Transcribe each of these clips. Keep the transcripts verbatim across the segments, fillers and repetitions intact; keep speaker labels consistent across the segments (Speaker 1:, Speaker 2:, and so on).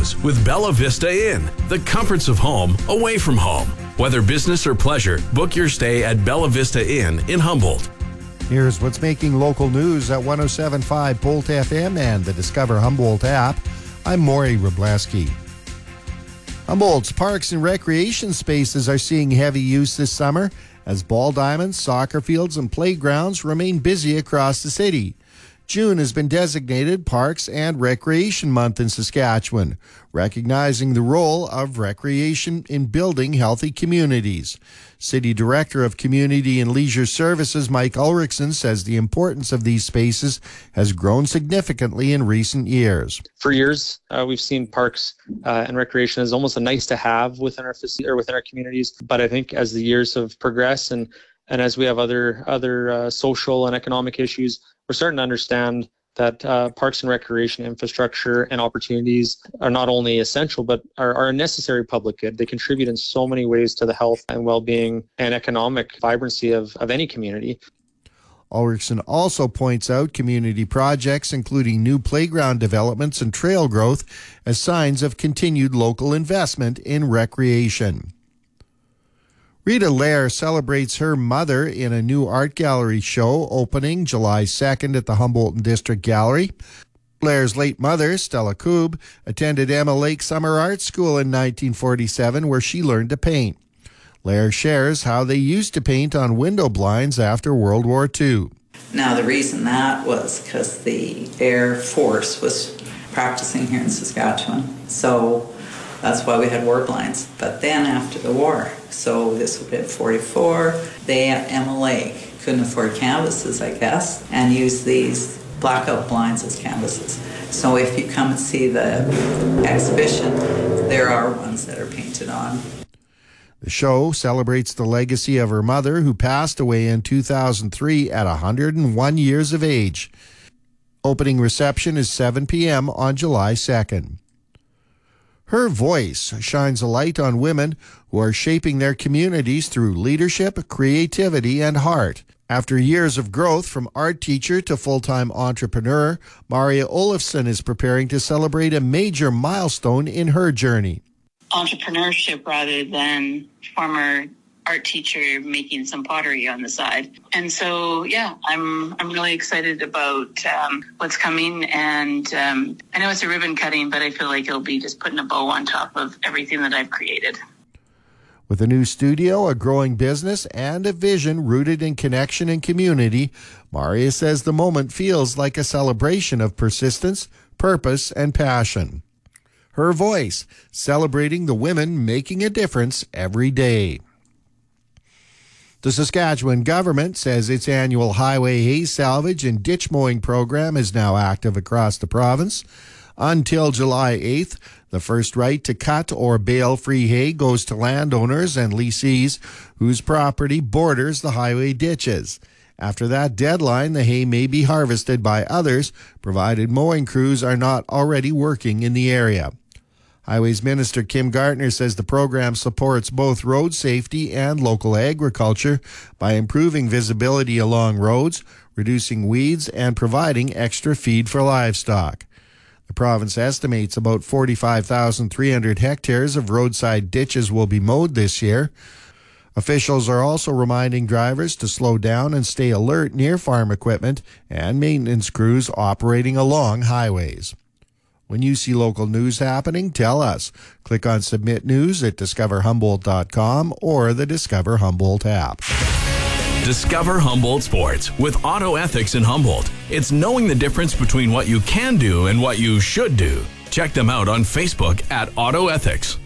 Speaker 1: pause with Bella Vista Inn, the comforts of home away from home. Whether business or pleasure, book your stay at Bella Vista Inn in Humboldt.
Speaker 2: Here's what's making local news at one oh seven point five Bolt F M and the Discover Humboldt app. I'm Maury Wrobleski. Humboldt's parks and recreation spaces are seeing heavy use this summer as ball diamonds, soccer fields, and playgrounds remain busy across the city. June has been designated Parks and Recreation Month in Saskatchewan, recognizing the role of recreation in building healthy communities. City Director of Community and Leisure Services Mike Ulrichsen says the importance of these spaces has grown significantly in recent years.
Speaker 3: For years, uh, we've seen parks uh, and recreation as almost a nice to have within our facility or within our communities. But I think as the years have progressed and and as we have other other uh, social and economic issues, we're starting to understand that uh, parks and recreation infrastructure and opportunities are not only essential, but are, are a necessary public good. They contribute in so many ways to the health and well-being and economic vibrancy of, of any community.
Speaker 2: Ulrichsen also points out community projects, including new playground developments and trail growth, as signs of continued local investment in recreation. Rita Lair celebrates her mother in a new art gallery show opening July second at the Humboldt District Gallery. Lair's late mother, Stella Koob, attended Emma Lake Summer Art School in nineteen forty-seven, where she learned to paint. Lair shares how they used to paint on window blinds after World War Two.
Speaker 4: Now, the reason that was because the Air Force was practicing here in Saskatchewan, so that's why we had war blinds. But then after the war, so this would be at forty-four, they at Emma Lake couldn't afford canvases, I guess, and used these blackout blinds as canvases. So if you come and see the exhibition, there are ones that are painted on.
Speaker 2: The show celebrates the legacy of her mother, who passed away in two thousand three at one hundred one years of age. Opening reception is seven p.m. on July second. Her voice shines a light on women who are shaping their communities through leadership, creativity, and heart. After years of growth from art teacher to full-time entrepreneur, Maria Olofsson is preparing to celebrate a major milestone in her journey.
Speaker 5: Entrepreneurship rather than former art teacher making some pottery on the side. And so, yeah, I'm I'm really excited about um, what's coming. And um, I know it's a ribbon cutting, but I feel like it'll be just putting a bow on top of everything that I've created.
Speaker 2: With a new studio, a growing business, and a vision rooted in connection and community, Maria says the moment feels like a celebration of persistence, purpose, and passion. Her voice, celebrating the women making a difference every day. The Saskatchewan government says its annual highway hay salvage and ditch mowing program is now active across the province. Until July eighth, the first right to cut or bale free hay goes to landowners and lessees whose property borders the highway ditches. After that deadline, the hay may be harvested by others, provided mowing crews are not already working in the area. Highways Minister Kim Gartner says the program supports both road safety and local agriculture by improving visibility along roads, reducing weeds, and providing extra feed for livestock. The province estimates about forty-five thousand three hundred hectares of roadside ditches will be mowed this year. Officials are also reminding drivers to slow down and stay alert near farm equipment and maintenance crews operating along highways. When you see local news happening, tell us. Click on Submit News at discover humboldt dot com or the Discover Humboldt app.
Speaker 1: Discover Humboldt Sports with Auto Ethics in Humboldt. It's knowing the difference between what you can do and what you should do. Check them out on Facebook at Auto Ethics.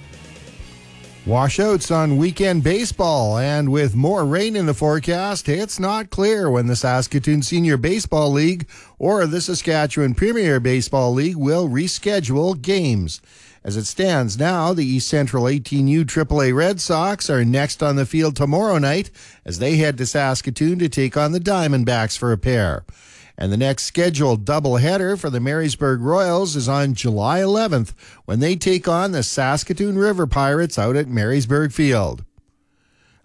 Speaker 2: Washouts on weekend baseball, and with more rain in the forecast, it's not clear when the Saskatoon Senior Baseball League or the Saskatchewan Premier Baseball League will reschedule games. As it stands now, the East Central eighteen U triple A Red Sox are next on the field tomorrow night as they head to Saskatoon to take on the Diamondbacks for a pair. And the next scheduled doubleheader for the Marysburg Royals is on July eleventh when they take on the Saskatoon River Pirates out at Marysburg Field.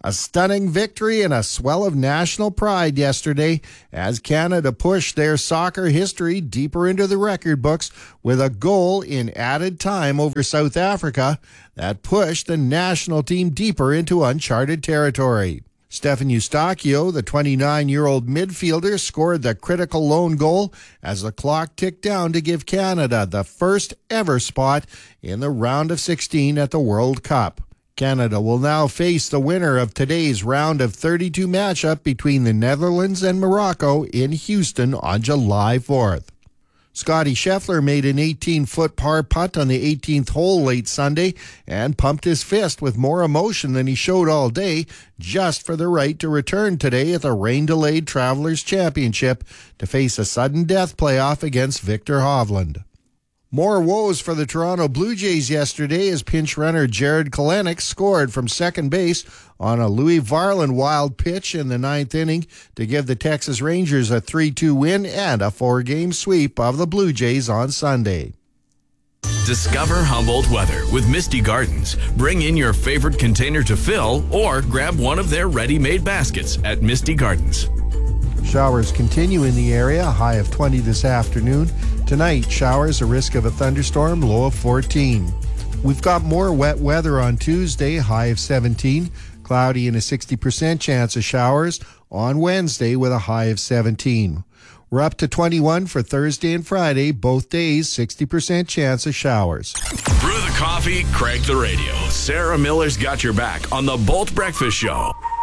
Speaker 2: A stunning victory and a swell of national pride yesterday as Canada pushed their soccer history deeper into the record books with a goal in added time over South Africa that pushed the national team deeper into uncharted territory. Stephen Eustachio, the twenty-nine-year-old midfielder, scored the critical lone goal as the clock ticked down to give Canada the first ever spot in the round of sixteen at the World Cup. Canada will now face the winner of today's round of thirty-two matchup between the Netherlands and Morocco in Houston on July fourth. Scotty Scheffler made an eighteen-foot par putt on the eighteenth hole late Sunday and pumped his fist with more emotion than he showed all day just for the right to return today at the rain-delayed Travelers Championship to face a sudden death playoff against Victor Hovland. More woes for the Toronto Blue Jays yesterday as pinch runner Jared Kelenic scored from second base on a Louis Varland wild pitch in the ninth inning to give the Texas Rangers a three two win and a four-game sweep of the Blue Jays on Sunday.
Speaker 1: Discover Humboldt weather with Misty Gardens. Bring in your favorite container to fill or grab one of their ready-made baskets at Misty Gardens.
Speaker 2: Showers continue in the area, a high of twenty this afternoon. Tonight, showers, a risk of a thunderstorm, low of fourteen. We've got more wet weather on Tuesday, high of seventeen. Cloudy and a sixty percent chance of showers on Wednesday with a high of seventeen. We're up to twenty-one for Thursday and Friday, both days, sixty percent chance of showers.
Speaker 1: Brew the coffee, crank the radio. Sarah Miller's got your back on the Bolt Breakfast Show.